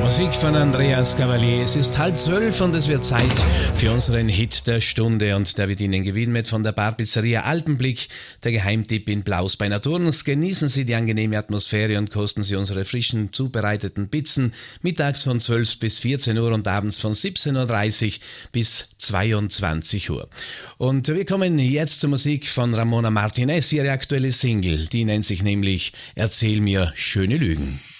Musik von Andreas Cavalier. Es ist 11:30 und es wird Zeit für unseren Hit der Stunde und der wird Ihnen gewidmet von der Bar-Pizzeria Alpenblick, der Geheimtipp in Blaus bei Naturns. Genießen Sie die angenehme Atmosphäre und kosten Sie unsere frischen zubereiteten Pizzen mittags von 12 bis 14 Uhr und abends von 17:30 bis 22 Uhr. Und wir kommen jetzt zur Musik von Ramona Martinez, ihre aktuelle Single. Die nennt sich nämlich Erzähl mir schöne Lügen.